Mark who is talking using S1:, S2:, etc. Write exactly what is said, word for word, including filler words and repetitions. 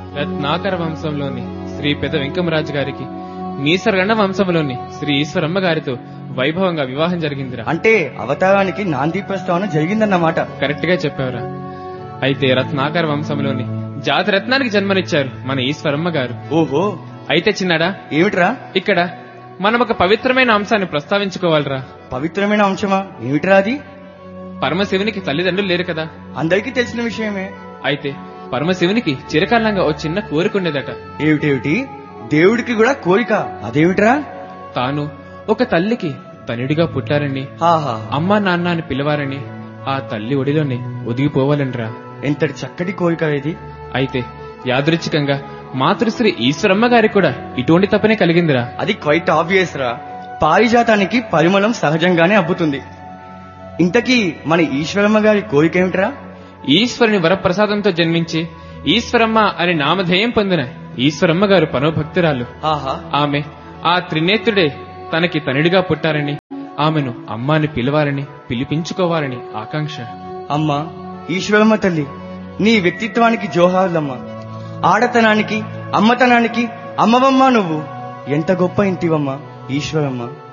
S1: రత్నాకర వంశంలోని శ్రీ పెద వెంకమరాజు గారికి మీసరగండ వంశంలోని శ్రీ ఈశ్వరమ్మ గారితో వైభవంగా వివాహం జరిగిందిరా.
S2: అంటే అవతారానికి నాంది ప్రస్తావన జరిగిందన్నమాట.
S1: కరెక్ట్ గా చెప్పావురా. అయితే రత్నాకర వంశంలోని జాతి రత్నానికి జన్మనిచ్చారు మన ఈశ్వరమ్మ గారు.
S2: ఓహో,
S1: అయితే చిన్నాడా,
S2: ఏమిట్రా
S1: ఇక్కడ మనం ఒక పవిత్రమైన అంశాన్ని ప్రస్తావించుకోవాలరా.
S2: పవిత్రమైన అంశమా? ఏమిట్రా అది?
S1: పరమశివునికి తల్లిదండ్రులు లేరు కదా,
S2: అందరికీ తెలిసిన విషయమే.
S1: అయితే పరమశివునికి చిరకాలంగా ఓ చిన్న కోరికుండేదట.
S2: ఏమిటేమిటి? దేవుడికి కూడా కోరిక? అదేమిట్రా?
S1: తాను ఒక తల్లికి తనుడిగా పుట్టారని,
S2: ఆహా,
S1: అమ్మా నాన్న అని పిలవారని, ఆ తల్లి ఒడిలోనే ఒదిగిపోవాలనిరా.
S2: ఎంతటి చక్కటి కోరిక ఇది.
S1: అయితే యాదృచ్ఛికంగా మాతృశ్రీ ఈశ్వరమ్మ గారికి కూడా ఇటువంటి తప్పనే కలిగిందిరా.
S2: అది క్వైట్ ఆబ్వియస్ రా. పారిజాతానికి పరిమళం సహజంగానే అబ్బుతుంది. ఇంతకీ మన ఈశ్వరమ్మ గారి కోరిక ఏమిట్రా?
S1: ఈశ్వరుని వరప్రసాదంతో జన్మించి ఈశ్వరమ్మ అని నామధేయం పొందిన ఈశ్వరమ్మ గారు పరమభక్తురాలు.
S2: ఆహా,
S1: ఆమె ఆ త్రినేత్రుడే తనకి తనుడిగా పుట్టారని, ఆమెను అమ్మాని పిలవాలని, పిలిపించుకోవాలని ఆకాంక్ష.
S2: అమ్మా ఈశ్వరమ్మ తల్లి, నీ వ్యక్తిత్వానికి జోహార్లమ్మా. ఆడతనానికి, అమ్మతనానికి అమ్మవమ్మా నువ్వు. ఎంత గొప్ప ఇంటివమ్మా ఈశ్వరమ్మ.